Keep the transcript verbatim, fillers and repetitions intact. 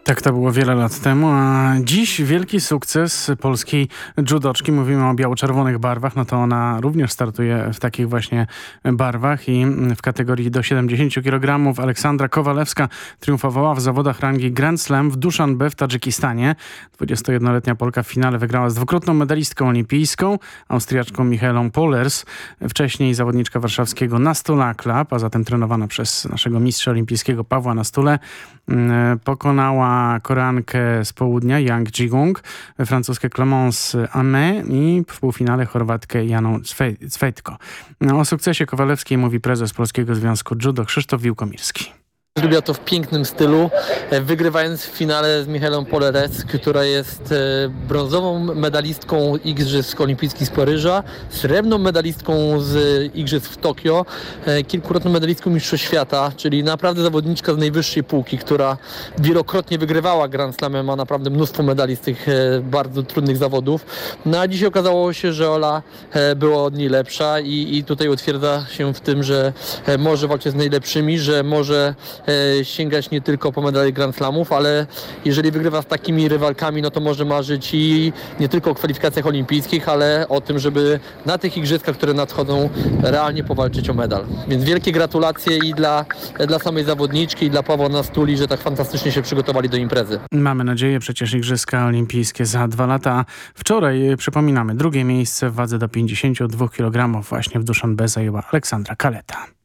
Tak to było wiele lat temu, a dziś wielki sukces polskiej judoczki. Mówimy o biało-czerwonych barwach, no to ona również startuje w takich właśnie barwach i w kategorii do siedemdziesięciu kilogramów Aleksandra Kowalewska triumfowała w zawodach rangi Grand Slam w Duszanbe w Tadżykistanie. dwudziestojednoletnia Polka w finale wygrała z dwukrotną medalistką olimpijską, Austriaczką Michaelą Pollers. Wcześniej zawodniczka warszawskiego Nastula Club, a zatem trenowana przez naszego mistrza olimpijskiego Pawła Nastulę, pokonała Koreankę z południa Yang Ji-gung, francuskę Clémence Amé i w półfinale Chorwatkę Janą Cwejtko. O sukcesie Kowalewskiej mówi prezes Polskiego Związku Judo Krzysztof Wiłkomirski. Zrobiła to w pięknym stylu, wygrywając w finale z Michaelą Pollers, która jest brązową medalistką Igrzysk Olimpijskich z Paryża, srebrną medalistką z Igrzysk w Tokio, kilkukrotną medalistką Mistrzostw Świata, czyli naprawdę zawodniczka z najwyższej półki, która wielokrotnie wygrywała Grand Slamem, ma naprawdę mnóstwo medali z tych bardzo trudnych zawodów. No a dzisiaj okazało się, że Ola była od niej lepsza i, i tutaj utwierdza się w tym, że może walczyć z najlepszymi, że może sięgać nie tylko po medale Grand Slamów, ale jeżeli wygrywa z takimi rywalkami, no to może marzyć i nie tylko o kwalifikacjach olimpijskich, ale o tym, żeby na tych igrzyskach, które nadchodzą, realnie powalczyć o medal. Więc wielkie gratulacje i dla, dla samej zawodniczki, i dla Pawła Nastuli, że tak fantastycznie się przygotowali do imprezy. Mamy nadzieję, przecież igrzyska olimpijskie za dwa lata. Wczoraj, przypominamy, drugie miejsce w wadze do pięćdziesięciu dwóch kilogramów właśnie w Duszanbe zajęła Aleksandra Kaleta.